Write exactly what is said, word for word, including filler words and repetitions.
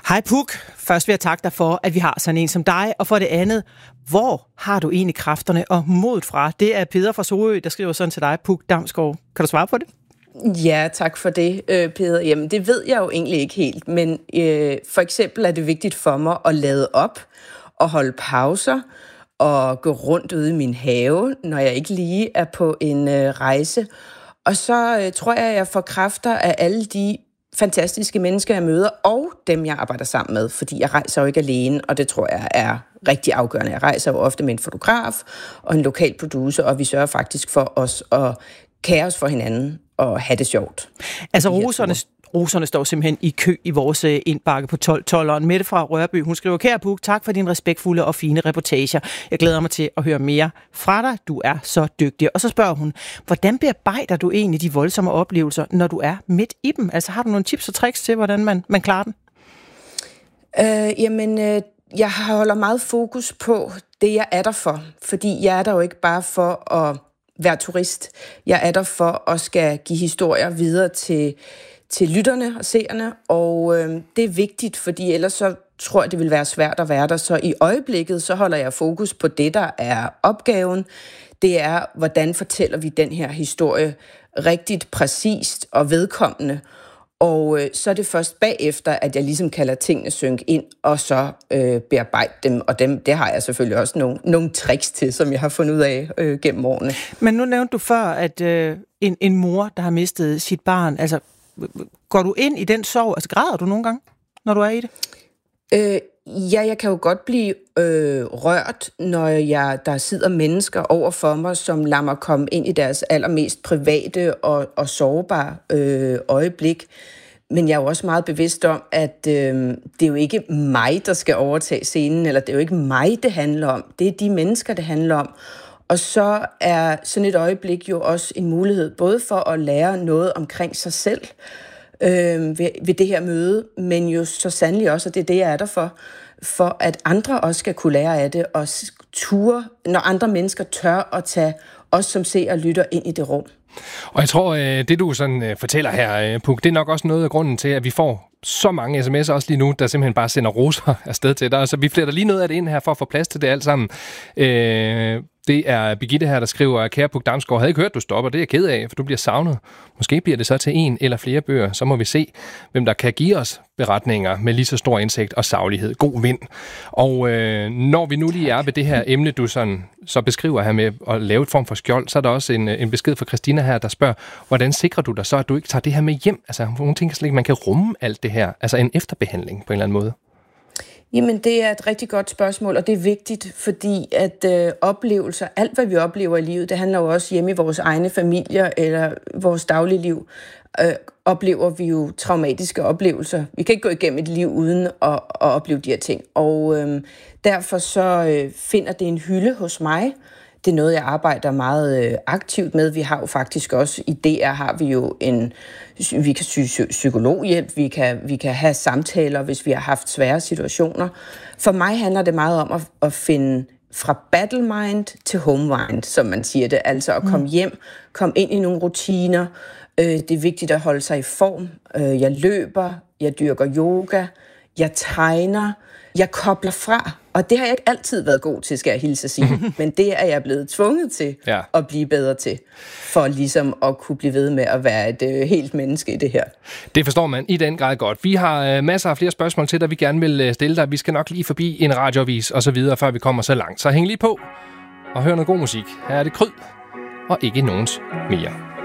Hej Puk. Først vil jeg takke dig for, at vi har sådan en som dig, og for det andet, hvor har du egentlig kræfterne og modet fra? Det er Peder fra Sorø, der skriver sådan til dig, Puk Damsgaard. Kan du svare på det? Ja, tak for det, Peder. Jamen, det ved jeg jo egentlig ikke helt, men øh, for eksempel er det vigtigt for mig at lade op og holde pauser og gå rundt ude i min have, når jeg ikke lige er på en øh, rejse. Og så øh, tror jeg, at jeg får kræfter af alle de fantastiske mennesker, jeg møder, og dem, jeg arbejder sammen med, fordi jeg rejser jo ikke alene, og det tror jeg er rigtig afgørende. Jeg rejser jo ofte med en fotograf og en lokal producer, og vi sørger faktisk for os at kære os for hinanden og have det sjovt. Altså roserne, roserne står simpelthen i kø i vores indbakke på tolv-tolleren. Mette fra Rørby, hun skriver, kære Puk, tak for din respektfulde og fine reportager. Jeg glæder mig til at høre mere fra dig. Du er så dygtig. Og så spørger hun, hvordan bearbejder du egentlig de voldsomme oplevelser, når du er midt i dem? Altså har du nogle tips og tricks til, hvordan man, man klarer den? Øh, jamen, øh, jeg holder meget fokus på det, jeg er der for. Fordi jeg er der jo ikke bare for at være turist. Jeg er der for at skal give historier videre til, til lytterne og seerne, og øh, det er vigtigt, fordi ellers så tror jeg, det vil være svært at være der. Så i øjeblikket, så holder jeg fokus på det, der er opgaven. Det er, hvordan fortæller vi den her historie rigtigt, præcist og vedkommende. Og øh, så er det først bagefter, at jeg ligesom kalder tingene synke ind, og så øh, bearbejde dem. Og dem, det har jeg selvfølgelig også nogle, nogle tricks til, som jeg har fundet ud af øh, gennem årene. Men nu nævnte du før, at øh, en, en mor, der har mistet sit barn, altså går du ind i den sorg? Altså græder du nogle gange, når du er i det? Øh, ja, jeg kan jo godt blive øh, rørt, når jeg, der sidder mennesker over for mig, som lader mig komme ind i deres allermest private og, og sårbare øh, øjeblik. Men jeg er jo også meget bevidst om, at øh, det er jo ikke mig, der skal overtage scenen, eller det er jo ikke mig, det handler om. Det er de mennesker, det handler om. Og så er sådan et øjeblik jo også en mulighed, både for at lære noget omkring sig selv, Øh, ved, ved det her møde, men jo så sandelig også, at det er det, jeg er der for, for at andre også skal kunne lære af det, og ture, når andre mennesker tør at tage os som ser og lytter ind i det rum. Og jeg tror, det du sådan fortæller her, Puk, det er nok også noget af grunden til, at vi får så mange sms'er også lige nu, der simpelthen bare sender roser afsted til dig. Så vi fletter lige noget af det ind her for at få plads til det alt sammen. Øh, det er Birgitte her, der skriver, kære Puk Damsgaard, havde ikke hørt, du stopper. Det er jeg ked af, for du bliver savnet. Måske bliver det så til en eller flere bøger. Så må vi se, hvem der kan give os beretninger med lige så stor indsigt og saglighed. God vind. Og øh, når vi nu lige er ved det her emne, du sådan, så beskriver her med at lave et form for skjold, så er der også en, en besked fra Christina her, der spørger, hvordan sikrer du dig så, at du ikke tager det her med hjem? Altså, hun tænker slet ikke, man kan rumme alt det her. Altså en efterbehandling på en eller anden måde. Jamen, det er et rigtig godt spørgsmål, og det er vigtigt, fordi at øh, oplevelser, alt hvad vi oplever i livet, det handler jo også hjemme i vores egne familier eller vores daglige liv, øh, oplever vi jo traumatiske oplevelser. Vi kan ikke gå igennem et liv uden at, at opleve de her ting, og øh, derfor så øh, finder det en hylde hos mig. Det er noget, jeg arbejder meget øh, aktivt med. Vi har jo faktisk også, i D R har vi jo en, vi kan sy- psykologhjælp, vi kan, vi kan have samtaler, hvis vi har haft svære situationer. For mig handler det meget om at, at finde fra battle mind til home mind, som man siger det. Altså at komme hjem, komme ind i nogle rutiner. Øh, det er vigtigt at holde sig i form. Øh, jeg løber, jeg dyrker yoga, jeg tegner, jeg kobler fra. Og det har jeg ikke altid været god til, skal jeg hilse at sige. Men det er jeg blevet tvunget til ja. at blive bedre til, for ligesom at kunne blive ved med at være et øh, helt menneske i det her. Det forstår man i den grad godt. Vi har øh, masser af flere spørgsmål til dig, vi gerne vil stille dig. Vi skal nok lige forbi en radioavis og så videre, før vi kommer så langt. Så hæng lige på og hør noget god musik. Her er det Kryd og ikke nogens mere.